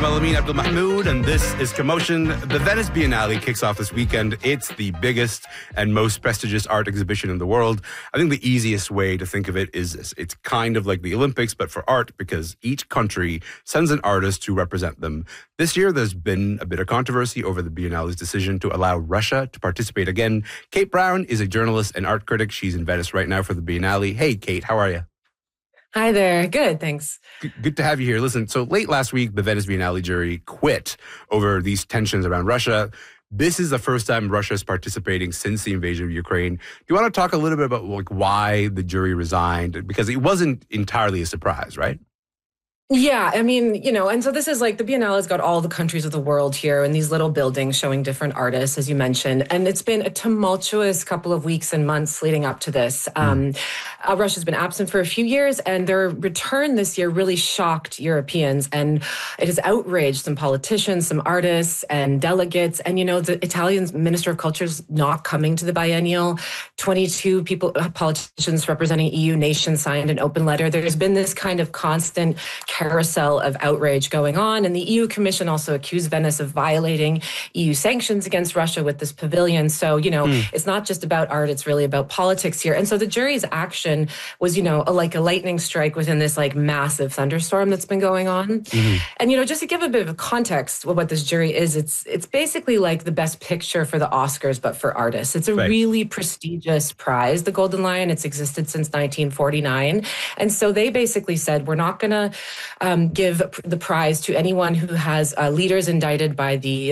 Alameen Abdelmahmoud, and this is Commotion. The Venice Biennale kicks off this weekend. It's the biggest and most prestigious art exhibition in the world. I think the easiest way to think of it is this. It's kind of like the Olympics, but for art, because each country sends an artist to represent them. This year, there's been a bit of controversy over the Biennale's decision to allow Russia to participate again. Kate Brown is a journalist and art critic. She's in Venice right now for the Biennale. Hey, Kate, how are you? Hi there. Good, thanks. Good to have you here. Listen, so late last week, the Venice Biennale jury quit over these tensions around Russia. This is the first time Russia is participating since the invasion of Ukraine. Do you want to talk a little bit about why the jury resigned? Because it wasn't entirely a surprise, right? Yeah, I mean, and so this is like the Biennale's got all the countries of the world here in these little buildings showing different artists, as you mentioned. And it's been a tumultuous couple of weeks and months leading up to this. Russia's been absent for a few years, and their return this year really shocked Europeans. And it has outraged some politicians, some artists, and delegates. And, the Italian Minister of Culture is not coming to the biennial. 22 politicians representing EU nations signed an open letter. There's been this kind of constant carousel of outrage going on. And the EU Commission also accused Venice of violating EU sanctions against Russia with this pavilion. So, it's not just about art, it's really about politics here. And so the jury's action was, like a lightning strike within this massive thunderstorm that's been going on. And, just to give a bit of context of what this jury is, it's basically like the best picture for the Oscars, but for artists. It's a really prestigious prize, the Golden Lion. It's existed since 1949. And so they basically said, we're not going to give the prize to anyone who has leaders indicted by the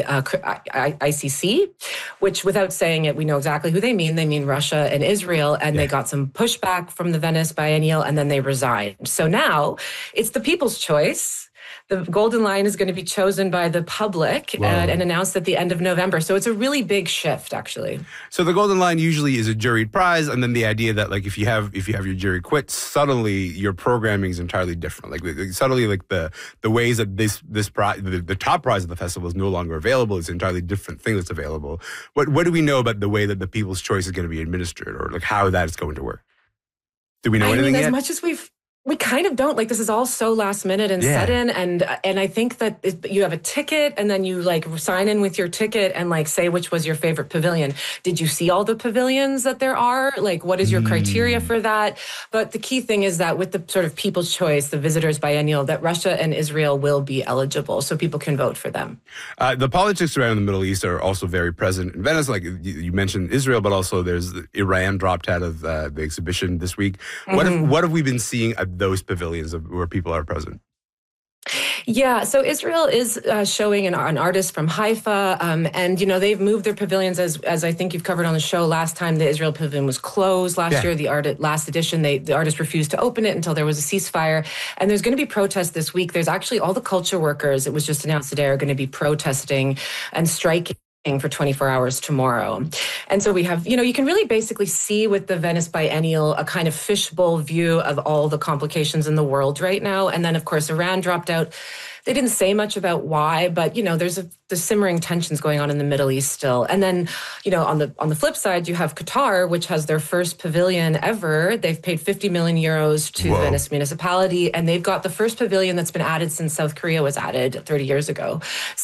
ICC, which, without saying it, we know exactly who they mean. They mean Russia and Israel, and they got some pushback from the Venice Biennial, and then they resigned. So now it's the people's choice. The Golden Lion is going to be chosen by the public and announced at the end of November. So it's a really big shift, actually. So the Golden Lion usually is a juried prize, and then the idea that if you have your jury quit, suddenly your programming is entirely different. Suddenly the ways that this prize, the top prize of the festival, is no longer available. It's an entirely different thing that's available. What do we know about the way that the People's Choice is going to be administered, or how that is going to work? Do we know anything yet? As much as we kind of don't. This is all so last minute and sudden. And I think that you have a ticket, and then you sign in with your ticket and say which was your favorite pavilion. Did you see all the pavilions that there are? What is your criteria for that? But the key thing is that with the sort of People's Choice, the Visitors Biennial, that Russia and Israel will be eligible, so people can vote for them. The politics around the Middle East are also very present in Venice. You mentioned Israel, but also there's Iran dropped out of the exhibition this week. What have we been seeing at those pavilions where people are present? Yeah, so Israel is showing an artist from Haifa, and they've moved their pavilions as I think you've covered on the show. Last time the Israel pavilion was closed last year, last edition, the artist refused to open it until there was a ceasefire. And there's going to be protests this week. There's actually all the culture workers, it was just announced today, are going to be protesting and striking for 24 hours tomorrow. And so we have, you can really basically see with the Venice Biennial a kind of fishbowl view of all the complications in the world right now. And then, of course, Iran dropped out. They didn't say much about why, but, there's the simmering tensions going on in the Middle East still. And then, on the flip side, you have Qatar, which has their first pavilion ever. They've paid 50 million euros to Venice municipality, and they've got the first pavilion that's been added since South Korea was added 30 years ago.